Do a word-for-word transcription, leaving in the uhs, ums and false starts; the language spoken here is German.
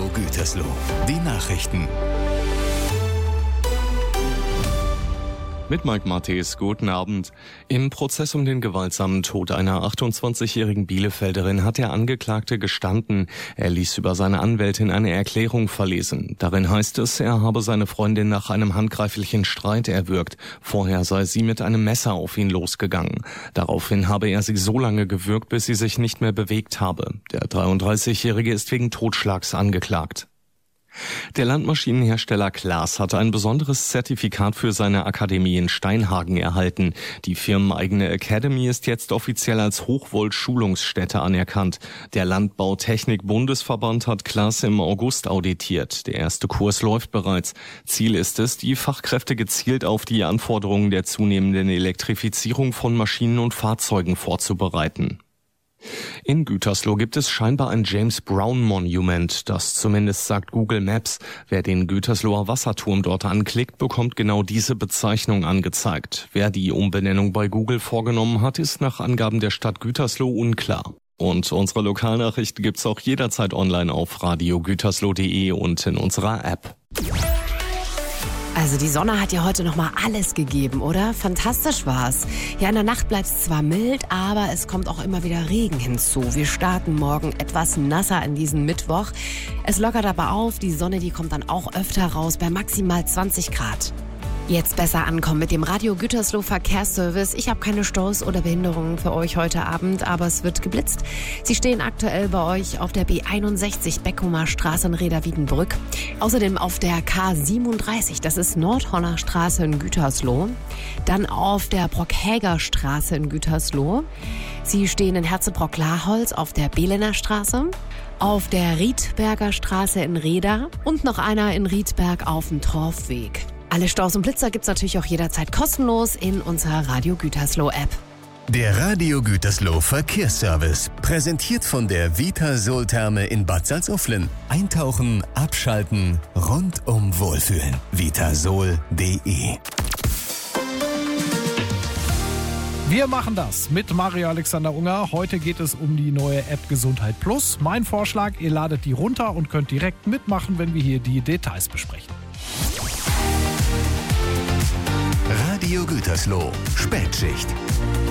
Radio Gütersloh. Die Nachrichten. Mit Mike Matthes, guten Abend. Im Prozess um den gewaltsamen Tod einer achtundzwanzigjährigen Bielefelderin hat der Angeklagte gestanden. Er ließ über seine Anwältin eine Erklärung verlesen. Darin heißt es, er habe seine Freundin nach einem handgreiflichen Streit erwürgt. Vorher sei sie mit einem Messer auf ihn losgegangen. Daraufhin habe er sie so lange gewürgt, bis sie sich nicht mehr bewegt habe. Der dreiunddreißigjährige ist wegen Totschlags angeklagt. Der Landmaschinenhersteller Claas hat ein besonderes Zertifikat für seine Akademie in Steinhagen erhalten. Die firmeneigene Academy ist jetzt offiziell als Hochvolt-Schulungsstätte anerkannt. Der Landbautechnik-Bundesverband hat Claas im August auditiert. Der erste Kurs läuft bereits. Ziel ist es, die Fachkräfte gezielt auf die Anforderungen der zunehmenden Elektrifizierung von Maschinen und Fahrzeugen vorzubereiten. In Gütersloh gibt es scheinbar ein James Brown Monument, das zumindest sagt Google Maps. Wer den Gütersloher Wasserturm dort anklickt, bekommt genau diese Bezeichnung angezeigt. Wer die Umbenennung bei Google vorgenommen hat, ist nach Angaben der Stadt Gütersloh unklar. Und unsere Lokalnachrichten gibt's auch jederzeit online auf radio gütersloh punkt de und in unserer App. Also die Sonne hat ja heute nochmal alles gegeben, oder? Fantastisch war's. Ja, in der Nacht bleibt's zwar mild, aber es kommt auch immer wieder Regen hinzu. Wir starten morgen etwas nasser in diesen Mittwoch. Es lockert aber auf, die Sonne, die kommt dann auch öfter raus bei maximal zwanzig Grad. Jetzt besser ankommen mit dem Radio Gütersloh Verkehrsservice. Ich habe keine Staus oder Behinderungen für euch heute Abend, aber es wird geblitzt. Sie stehen aktuell bei euch auf der B einundsechzig Beckumer Straße in Reda-Wiedenbrück. Außerdem auf der K siebenunddreißig, das ist Nordhorner Straße in Gütersloh. Dann auf der Brockhäger Straße in Gütersloh. Sie stehen in Herzebrock-Laholz auf der Behlener Straße. Auf der Riedberger Straße in Reda und noch einer in Riedberg auf dem Torfweg. Alle Staus und Blitzer gibt's natürlich auch jederzeit kostenlos in unserer Radio Gütersloh App. Der Radio Gütersloh Verkehrsservice, präsentiert von der Vitasol-Therme in Bad Salzuflen. Eintauchen, abschalten, rundum wohlfühlen. vitasol punkt de. Wir machen das mit Mario Alexander Unger. Heute geht es um die neue App Gesundheit Plus. Mein Vorschlag, ihr ladet die runter und könnt direkt mitmachen, wenn wir hier die Details besprechen. Radio Gütersloh, Spätschicht.